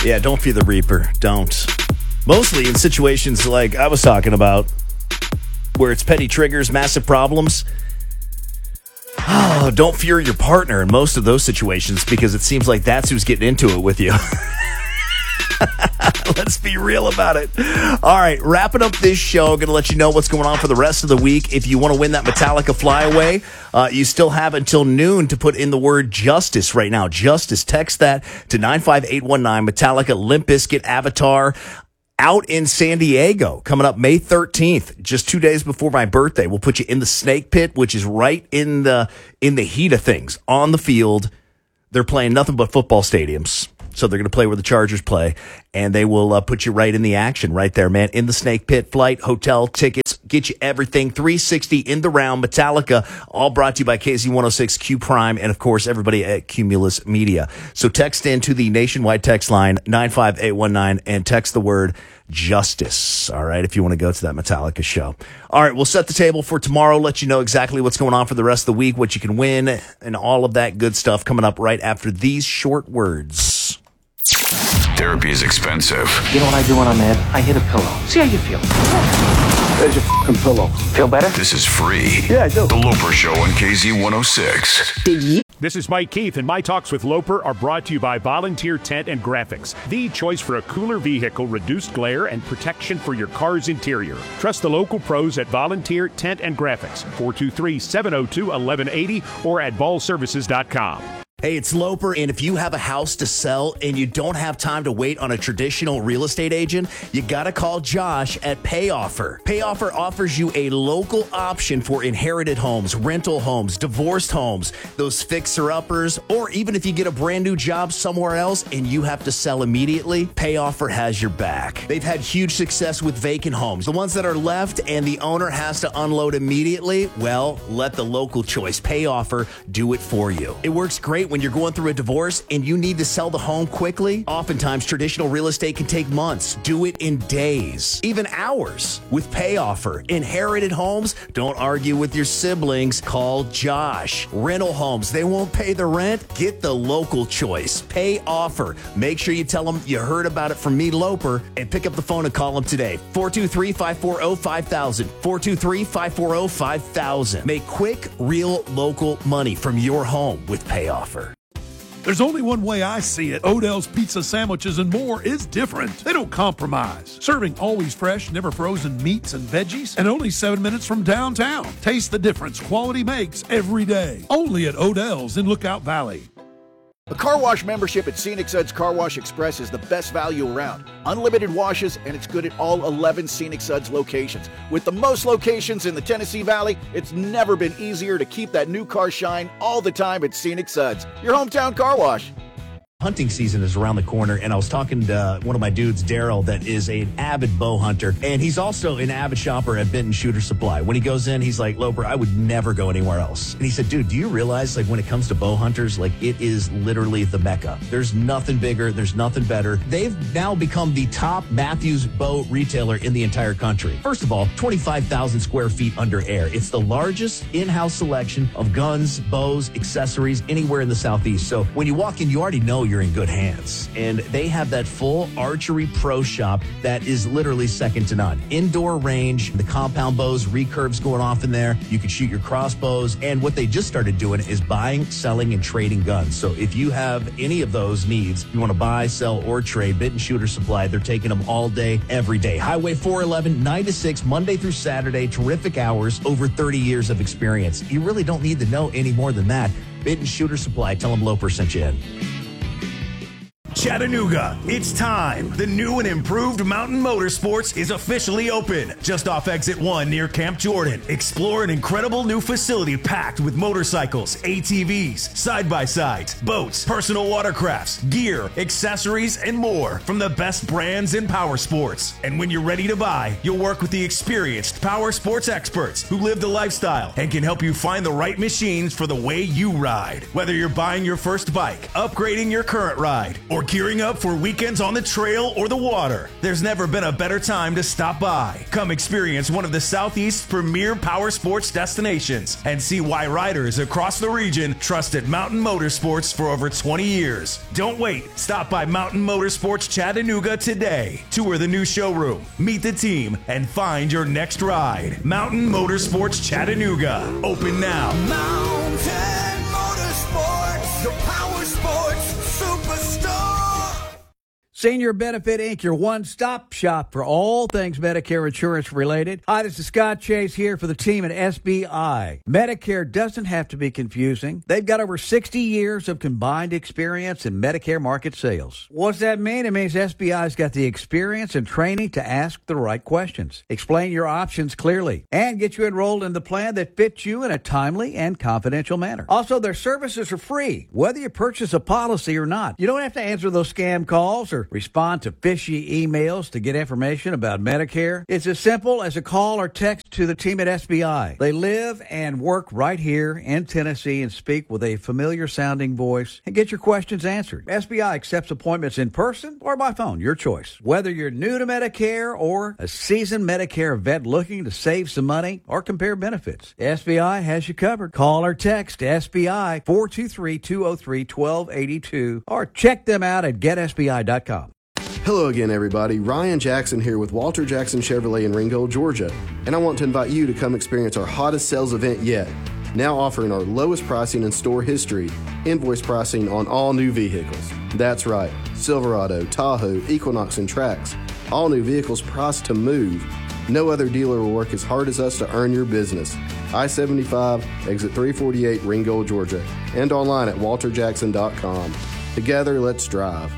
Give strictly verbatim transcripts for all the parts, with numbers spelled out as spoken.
Yeah, don't fear the reaper. Don't. Mostly in situations like I was talking about, where it's petty triggers, massive problems. Oh, don't fear your partner in most of those situations because it seems like that's who's getting into it with you. Let's be real about it. All right, wrapping up this show, going to let you know what's going on for the rest of the week. If you want to win that Metallica flyaway, uh, you still have until noon to put in the word justice right now. Justice. Text that to nine five eight one nine. Metallica, Limp Bizkit, Avatar. Out in San Diego, coming up May thirteenth, just two days before my birthday. We'll put you in the Snake Pit, which is right in the in the heat of things. On the field, they're playing nothing but football stadiums. So they're going to play where the Chargers play, and they will uh, put you right in the action right there, man. In the Snake Pit, flight, hotel, tickets, get you everything. three sixty in the round. Metallica, all brought to you by K Z one oh six, Q Prime, and, of course, everybody at Cumulus Media. So text in to the nationwide text line, nine five eight one nine, and text the word justice, all right, if you want to go to that Metallica show. All right, we'll set the table for tomorrow, let you know exactly what's going on for the rest of the week, what you can win, and all of that good stuff coming up right after these short words. Therapy is expensive. You know what I do when I'm mad? I hit a pillow. See how you feel. There's your fucking pillow. Feel better? This is free. Yeah, I do. The Loper Show on K Z one oh six. Did you? This is Mike Keith, and my talks with Loper are brought to you by Volunteer Tent and Graphics, the choice for a cooler vehicle, reduced glare, and protection for your car's interior. Trust the local pros at Volunteer Tent and Graphics, four two three, seven oh two, eleven eighty, or at ball services dot com. Hey, it's Loper, and if you have a house to sell and you don't have time to wait on a traditional real estate agent, you got to call Josh at PayOffer. PayOffer offers you a local option for inherited homes, rental homes, divorced homes, those fixer-uppers, or even if you get a brand new job somewhere else and you have to sell immediately, PayOffer has your back. They've had huge success with vacant homes. The ones that are left and the owner has to unload immediately, well, let the local choice, PayOffer, do it for you. It works great when you're going through a divorce and you need to sell the home quickly. Oftentimes, traditional real estate can take months. Do it in days, even hours with PayOffer. Inherited homes, don't argue with your siblings. Call Josh. Rental homes, they won't pay the rent. Get the local choice. PayOffer. Make sure you tell them you heard about it from me, Loper, and pick up the phone and call them today. four two three, five four zero, five thousand. four two three, five four zero, five thousand. Make quick, real, local money from your home with PayOffer. There's only one way I see it. Odell's Pizza Sandwiches and More is different. They don't compromise. Serving always fresh, never frozen meats and veggies, and only seven minutes from downtown. Taste the difference quality makes every day. Only at Odell's in Lookout Valley. A car wash membership at Scenic Suds Car Wash Express is the best value around. Unlimited washes, and it's good at all eleven Scenic Suds locations. With the most locations in the Tennessee Valley, it's never been easier to keep that new car shine all the time at Scenic Suds, your hometown car wash. Hunting season is around the corner, and I was talking to uh, one of my dudes, Daryl, that is an avid bow hunter, and he's also an avid shopper at Benton Shooter Supply. When he goes in, he's like, Loper, I would never go anywhere else. And he said, dude, do you realize, like, when it comes to bow hunters, like, it is literally the mecca. There's nothing bigger. There's nothing better. They've now become the top Matthews bow retailer in the entire country. First of all, twenty-five thousand square feet under air. It's the largest in-house selection of guns, bows, accessories anywhere in the Southeast. So when you walk in, you already know you're in good hands. And they have that full archery pro shop that is literally second to none. Indoor range, the compound bows, recurves going off in there. You can shoot your crossbows. And what they just started doing is buying, selling, and trading guns. So if you have any of those needs, you want to buy, sell, or trade, Benton Shooter Supply, they're taking them all day, every day. Highway four eleven, nine to six, Monday through Saturday, terrific hours, over thirty years of experience. You really don't need to know any more than that. Benton Shooter Supply, tell them Loper sent you in. Chattanooga, it's time. The new and improved Mountain Motorsports is officially open. Just off exit one near Camp Jordan. Explore an incredible new facility packed with motorcycles, A T Vs, side-by-sides, boats, personal watercrafts, gear, accessories, and more from the best brands in power sports. And when you're ready to buy, you'll work with the experienced power sports experts who live the lifestyle and can help you find the right machines for the way you ride. Whether you're buying your first bike, upgrading your current ride, or Gearing up for weekends on the trail or the water? There's never been a better time to stop by. Come experience one of the Southeast's premier power sports destinations and see why riders across the region trusted Mountain Motorsports for over twenty years. Don't wait. Stop by Mountain Motorsports Chattanooga today. Tour the new showroom, meet the team, and find your next ride. Mountain Motorsports Chattanooga. Open now. Mountain Motorsports, the power sports superstar. Senior Benefit Incorporated, your one-stop shop for all things Medicare insurance related. Hi, this is Scott Chase here for the team at S B I. Medicare doesn't have to be confusing. They've got over sixty years of combined experience in Medicare market sales. What's that mean? It means S B I's got the experience and training to ask the right questions, explain your options clearly, and get you enrolled in the plan that fits you in a timely and confidential manner. Also, their services are free, whether you purchase a policy or not. You don't have to answer those scam calls or respond to fishy emails to get information about Medicare. It's as simple as a call or text to the team at S B I. They live and work right here in Tennessee and speak with a familiar sounding voice and get your questions answered. S B I accepts appointments in person or by phone, your choice. Whether you're new to Medicare or a seasoned Medicare vet looking to save some money or compare benefits, S B I has you covered. Call or text S B I four two three, two oh three, one two eight two or check them out at get S B I dot com. Hello again, everybody. Ryan Jackson here with Walter Jackson Chevrolet in Ringgold, Georgia, and I want to invite you to come experience our hottest sales event yet. Now offering our lowest pricing in store history, invoice pricing on all new vehicles. That's right, Silverado, Tahoe, Equinox, and Trax. All new vehicles priced to move. No other dealer will work as hard as us to earn your business. I seventy-five, exit three forty-eight, Ringgold, Georgia, and online at walter jackson dot com. Together, let's drive.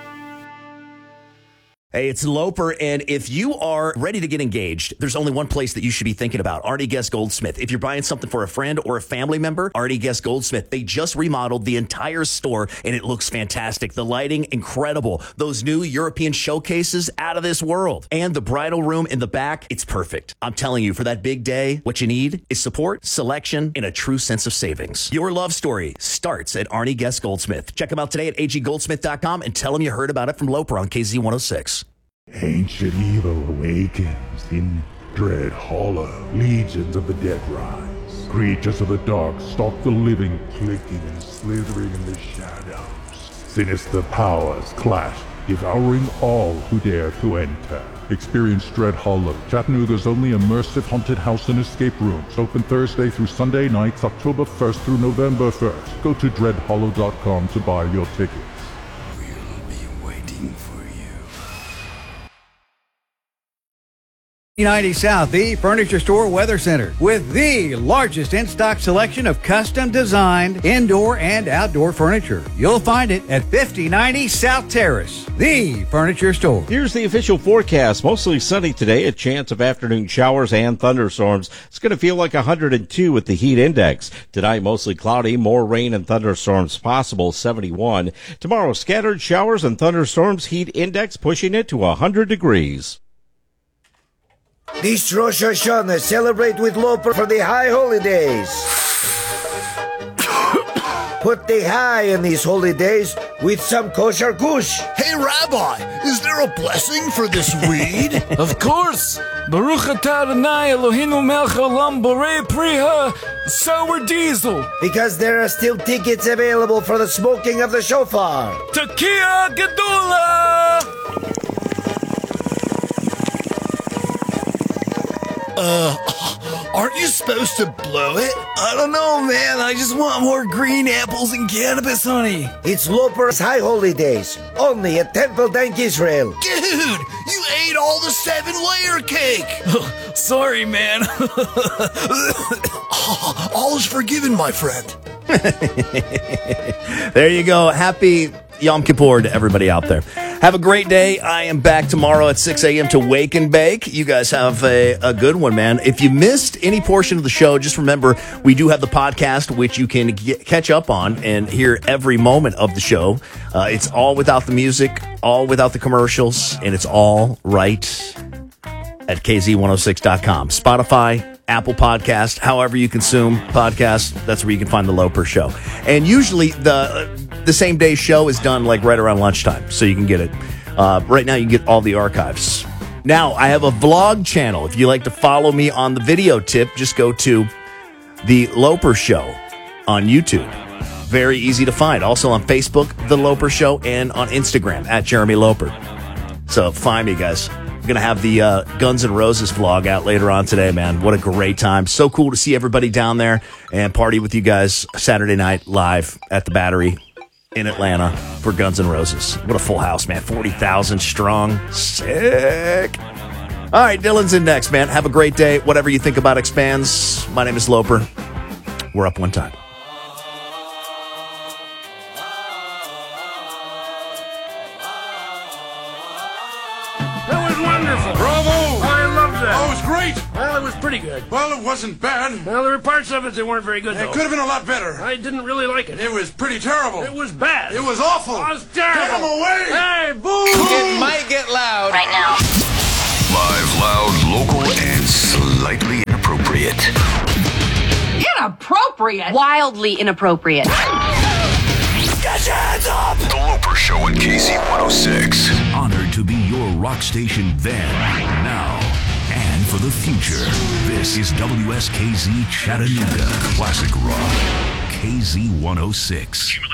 Hey, it's Loper, and if you are ready to get engaged, there's only one place that you should be thinking about, Artie Guest Goldsmith. If you're buying something for a friend or a family member, Artie Guest Goldsmith. They just remodeled the entire store, and it looks fantastic. The lighting, incredible. Those new European showcases, out of this world. And the bridal room in the back, it's perfect. I'm telling you, for that big day, what you need is support, selection, and a true sense of savings. Your love story starts at Artie Guest Goldsmith. Check them out today at a g goldsmith dot com and tell them you heard about it from Loper on K Z one oh six. Ancient evil awakens in Dread Hollow. Legions of the dead rise. Creatures of the dark stalk the living, clicking and slithering in the shadows. Sinister powers clash, devouring all who dare to enter. Experience Dread Hollow, Chattanooga's only immersive haunted house and escape rooms. Open Thursday through Sunday nights, October first through November first. Go to dread hollow dot com to buy your tickets. We'll be waiting for ninety South, the Furniture Store Weather Center, with the largest in-stock selection of custom designed indoor and outdoor furniture. You'll find it at fifty ninety South Terrace, the Furniture Store. Here's the official forecast. Mostly sunny today, a chance of afternoon showers and thunderstorms. It's going to feel like one hundred two with the heat index. Tonight, mostly cloudy, more rain and thunderstorms possible, seventy-one. Tomorrow, scattered showers and thunderstorms, heat index pushing it to one hundred degrees. This Rosh Hashanah, celebrate with Loper for the high holidays. Put the high in these holidays with some kosher kush. Hey, Rabbi, is there a blessing for this weed? Of course. Baruch atah Adonai Eloheinu melech haolam borei priha sour diesel. Because there are still tickets available for the smoking of the shofar. Tekiah Gedolah! Uh, aren't you supposed to blow it? I don't know, man. I just want more green apples and cannabis honey. It's Loper's High Holidays, only at Temple Dank Israel. Dude, you ate all the seven-layer cake. Oh, sorry, man. All is forgiven, my friend. There you go. Happy Yom Kippur to everybody out there. Have a great day. I am back tomorrow at six a.m. to Wake and Bake. You guys have a, a good one, man. If you missed any portion of the show, just remember we do have the podcast, which you can get, catch up on and hear every moment of the show. Uh, it's all without the music, all without the commercials, and it's all right at k z one oh six dot com. Spotify, Apple Podcast, however you consume podcasts, that's where you can find the Loper Show. And usually the... Uh, the same day show is done like right around lunchtime, so you can get it. Uh, right now, you can get all the archives. Now, I have a vlog channel. If you like to follow me on the video tip, just go to The Loper Show on YouTube. Very easy to find. Also on Facebook, The Loper Show, and on Instagram, at Jeremy Loper. So find me, guys. I'm going to have the uh, Guns N' Roses vlog out later on today, man. What a great time. So cool to see everybody down there and party with you guys Saturday night live at the Battery in Atlanta for Guns N' Roses. What a full house, man. forty thousand strong. Sick. All right, Dylan's in next, man. Have a great day. Whatever you think about Expands. My name is Loper. We're up one time. That was wonderful. Bravo! I loved that. Oh, it was great. Well, it was pretty good. Well, it wasn't bad. Well, there were parts of it that weren't very good, It though. could have been a lot better. I didn't really like it. It was pretty terrible. It was bad. It was awful. It was terrible. Get him away! Hey, boo! It might get loud. Right now. Live, loud, local, and slightly inappropriate. Inappropriate. Wildly inappropriate. Get your hands up! The Loper Show on K Z one oh six. Honored to be your rock station then, now, and for the future. This is W S K Z Chattanooga. Classic Rock. K Z one oh six.